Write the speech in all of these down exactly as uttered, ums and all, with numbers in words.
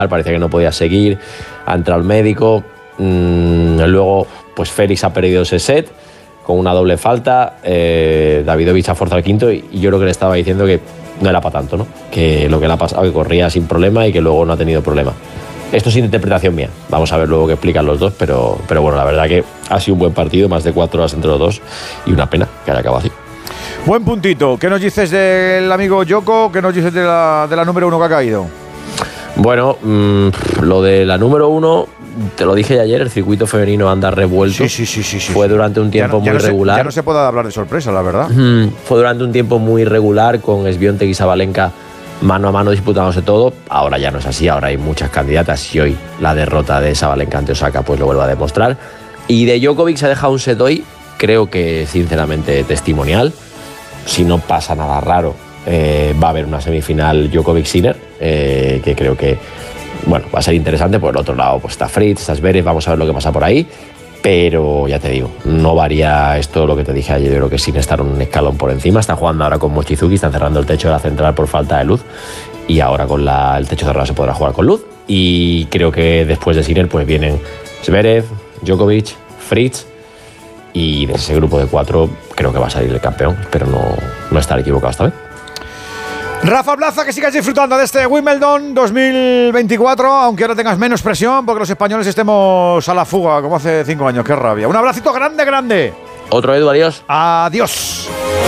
parecía que no podía seguir, ha entrado el médico, mmm, luego pues Félix ha perdido ese set con una doble falta, eh, Davidovich ha forzado el quinto y, y yo creo que le estaba diciendo que no era para tanto, ¿no? Que lo que le ha pasado, que corría sin problema y que luego no ha tenido problema. Esto es interpretación mía, vamos a ver luego qué explican los dos, pero, pero bueno, la verdad que ha sido un buen partido, más de cuatro horas entre los dos y una pena que haya acabado así. Buen puntito. ¿Qué nos dices del amigo Djoko? ¿Qué nos dices de la, de la número uno que ha caído? Bueno, mmm, lo de la número uno, te lo dije ayer, el circuito femenino anda revuelto. Sí, sí, sí, sí, sí. Fue durante un tiempo ya no, ya muy no regular. Se, ya no se puede hablar de sorpresa, la verdad. Mm, fue durante un tiempo muy regular, con Swiatek y Sabalenka mano a mano disputándose todo. Ahora ya no es así, ahora hay muchas candidatas y hoy la derrota de Sabalenka ante Osaka pues lo vuelve a demostrar. Y de Djokovic se ha dejado un set hoy, creo que sinceramente testimonial. Si no pasa nada raro, eh, va a haber una semifinal Djokovic-Sinner, eh, que creo que bueno, va a ser interesante. Por el otro lado pues está Fritz, está Zverev, vamos a ver lo que pasa por ahí. Pero ya te digo, no varía esto lo que te dije ayer. Yo creo que sin estar un escalón por encima. Están jugando ahora con Mochizuki, están cerrando el techo de la central por falta de luz. Y ahora con la, el techo cerrado se podrá jugar con luz. Y creo que después de Sinner pues vienen Zverev, Djokovic, Fritz. Y de ese grupo de cuatro creo que va a salir el campeón. Espero no, no estar equivocado esta vez. Rafa Plaza, que sigas disfrutando de este Wimbledon dos mil veinticuatro, aunque ahora tengas menos presión porque los españoles estemos a la fuga como hace cinco años. ¡Qué rabia! Un abracito grande, grande. Otro Edu, adiós. Adiós.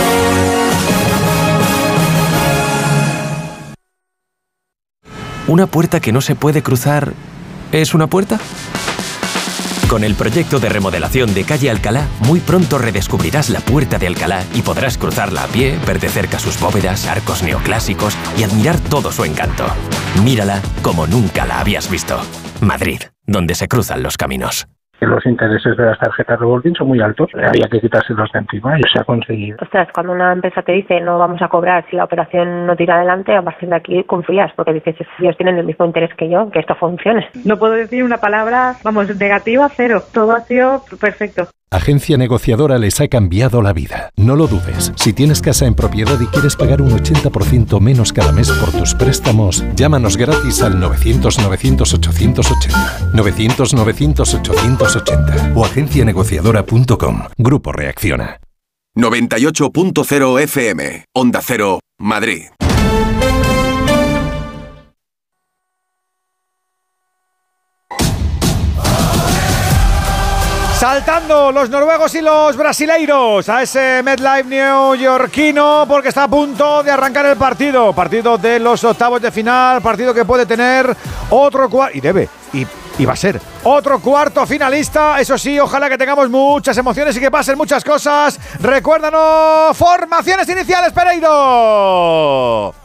¿Una puerta que no se puede cruzar es una puerta? Con el proyecto de remodelación de Calle Alcalá, muy pronto redescubrirás la Puerta de Alcalá y podrás cruzarla a pie, ver de cerca sus bóvedas, arcos neoclásicos y admirar todo su encanto. Mírala como nunca la habías visto. Madrid, donde se cruzan los caminos. Los intereses de las tarjetas revolving son muy altos, había que quitárselos de encima y se ha conseguido. Ostras, cuando una empresa te dice no vamos a cobrar si la operación no tira adelante, a partir de aquí confías, porque dices, ellos tienen el mismo interés que yo, que esto funcione. No puedo decir una palabra, vamos, negativa, cero. Todo ha sido perfecto. Agencia Negociadora les ha cambiado la vida. No lo dudes. Si tienes casa en propiedad y quieres pagar un ochenta por ciento menos cada mes por tus préstamos, llámanos gratis al novecientos novecientos ochocientos ochenta. novecientos novecientos ochocientos ochenta o agencia negociadora punto com. Grupo Reacciona. noventa y ocho punto cero F M. Onda Cero, Madrid. Saltando los noruegos y los brasileiros a ese MetLife neoyorquino porque está a punto de arrancar el partido. Partido de los octavos de final, partido que puede tener otro cuarto, y debe, y, y va a ser otro cuarto finalista. Eso sí, ojalá que tengamos muchas emociones y que pasen muchas cosas. Recuérdanos, formaciones iniciales, Pereiro.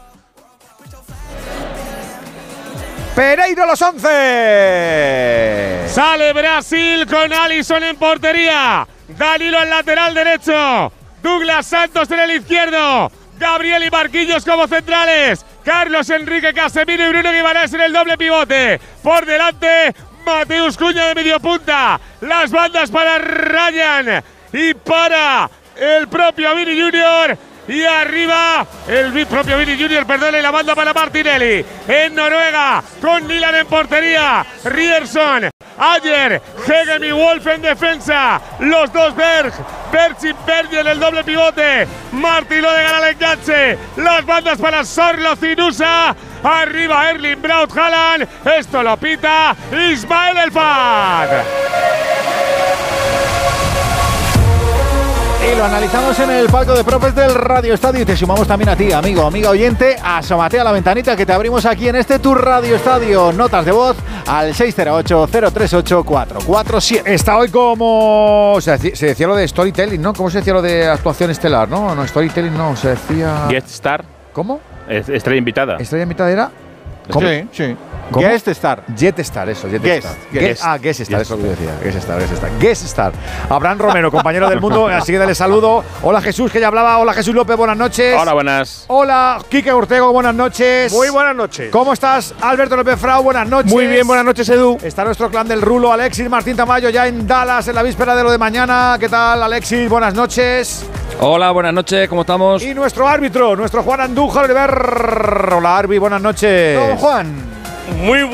Pereiro los once. Sale Brasil con Alisson en portería. Danilo en lateral derecho. Douglas Santos en el izquierdo. Gabriel y Marquinhos como centrales. Carlos Enrique, Casemiro y Bruno Guimarães en el doble pivote. Por delante, Mateus Cunha de medio punta. Las bandas para Ryan y para el propio Vini Junior. Y arriba, el propio Vini Junior, perdón, y la banda para Martinelli. En Noruega, con Milan en portería. Rierson, Ayer, Hegem y Wolf en defensa. Los dos Berg, Berchin, Bergi en el doble pivote. Martí Lodegan al enganche. Las bandas para Sorloth y Nusa. Arriba Erling Braut Haaland. Esto lo pita Ismael Elfag. Y lo analizamos en el palco de profes del Radio Estadio y te sumamos también a ti, amigo, amiga oyente. Asómate a la ventanita que te abrimos aquí en este Tu Radio Estadio. Notas de voz al seis cero ocho, cero tres ocho, cuatro cuatro siete. Está hoy como... O sea, se decía lo de storytelling, ¿no? ¿Cómo se decía lo de actuación estelar, no? No, storytelling no, se decía... Guest star. ¿Cómo? Estrella invitada. ¿Estrella invitada era? ¿Cómo? Sí, sí. ¿Cómo? Guest Star. Jet Star, eso, Jet Guest, Star. guest. Ah, Guest Star, Guest. eso lo decía. Guest Star, Guest Star. Guest Star. Abraham Romero, compañero del mundo, así que dale saludo. Hola Jesús, que ya hablaba. Hola Jesús López, buenas noches. Hola, buenas. Hola Quique Ortego, buenas noches. Muy buenas noches. ¿Cómo estás? Alberto López Frau, buenas noches. Muy bien, buenas noches, Edu. Está nuestro clan del Rulo, Alexis Martín Tamayo, ya en Dallas, en la víspera de lo de mañana. ¿Qué tal, Alexis? Buenas noches. Hola, buenas noches, ¿cómo estamos? Y nuestro árbitro, nuestro Juan Andújar Oliver. Hola, Arbi, buenas noches. Don Juan. muy